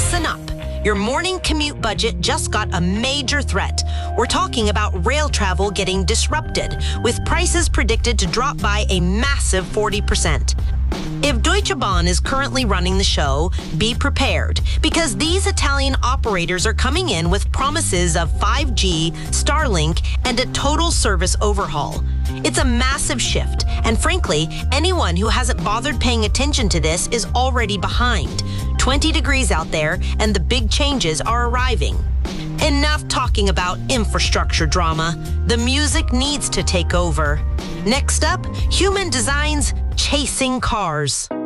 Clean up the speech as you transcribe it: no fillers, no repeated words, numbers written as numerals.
Listen up. Your morning commute budget just got a major threat. We're talking about rail travel getting disrupted, with prices predicted to drop by a massive 40%. If Deutsche Bahn is currently running the show, be prepared, because these Italian operators are coming in with promises of 5G, Starlink, and a total service overhaul. It's a massive shift, and frankly, anyone who hasn't bothered paying attention to this is already behind. 20 degrees out there, and the big changes are arriving. Enough talking about infrastructure drama. The music needs to take over. Next up, Human Design's Chasing Cars.